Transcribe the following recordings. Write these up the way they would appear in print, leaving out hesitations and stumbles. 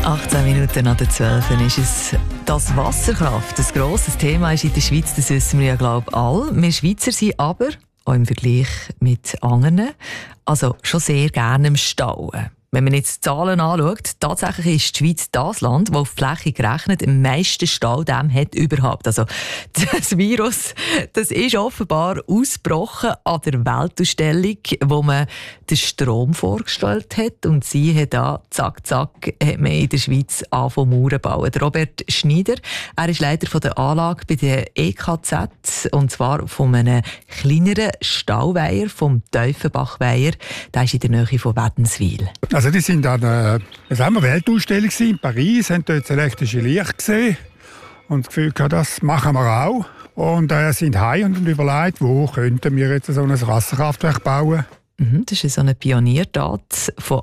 18 Minuten nach der 12 ist es das Wasserkraft. Ein grosses Thema ist in der Schweiz, das wissen wir ja, glaube ich, alle. Wir Schweizer sind aber, auch im Vergleich mit anderen, also schon sehr gerne im Stauen. Wenn man jetzt die Zahlen anschaut, tatsächlich ist die Schweiz das Land, das auf die Fläche gerechnet am meisten Staudämme hat überhaupt. Also das Virus, das ist offenbar ausgebrochen an der Weltausstellung, wo man den Strom vorgestellt hat. Und siehe da, zack, zack, hat man in der Schweiz angefangen Mauern bauen. Der Robert Schneider, er ist Leiter von der Anlage bei der EKZ, und zwar von einem kleineren Stauweiher, vom Tiefenbachweiher. Der ist in der Nähe von Wädenswil. Also die sind an der Weltausstellung in Paris, haben dort das elektrische Licht gesehen und das Gefühl gehabt, das machen wir auch. Und sind heim und überlegt, wo könnten wir jetzt so ein Wasserkraftwerk bauen. Das war so eine Pioniertat von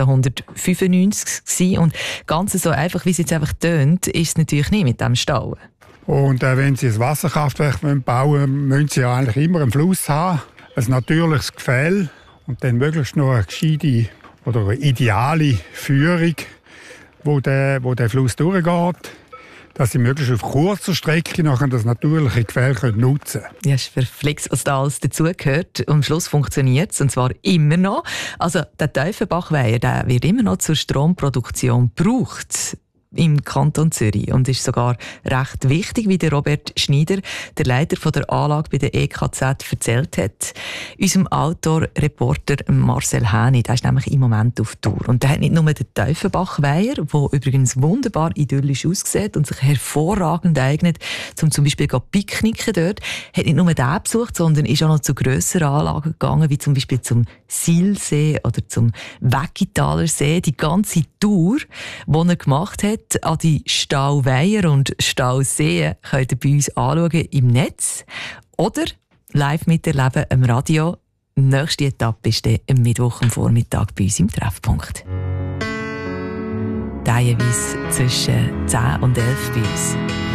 1895 und ganz so einfach, wie es jetzt einfach tönt, ist es natürlich nicht mit dem Stauen. Und wenn Sie ein Wasserkraftwerk bauen wollen, müssen Sie ja eigentlich immer einen Fluss haben, ein natürliches Gefälle und dann möglichst noch eine gescheite oder eine ideale Führung, wo der Fluss durchgeht, dass sie möglichst auf kurzer Strecke nachher das natürliche Gefälle nutzen können. Ja, ist verflixt, was da alles dazugehört. Und am Schluss funktioniert es, und zwar immer noch. Also der Tiefenbachweiher, der wird immer noch zur Stromproduktion gebraucht im Kanton Zürich und ist sogar recht wichtig, wie der Robert Schneider, der Leiter von der Anlage bei der EKZ, erzählt hat. Unserem Autor-Reporter Marcel Häni, der ist nämlich im Moment auf Tour. Und der hat nicht nur den Tiefenbachweiher, der übrigens wunderbar idyllisch aussieht und sich hervorragend eignet, zum Beispiel picknicken dort, hat nicht nur den besucht, sondern ist auch noch zu grösseren Anlagen gegangen, wie zum Beispiel zum Silsee oder zum Weggitaler See. Die ganze Tour, die er gemacht hat, an die Stauweiher und Stauseen, könnt ihr bei uns anschauen im Netz oder live miterleben am Radio. Die nächste Etappe ist dann am Mittwoch am Vormittag bei uns im Treffpunkt. Teilweise zwischen 10 und 11 bei uns.